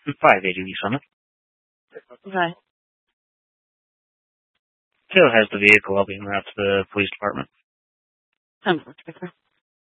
580 East Summit. Okay. Taylor has the vehicle. I'll be en route to the police department. 10-4,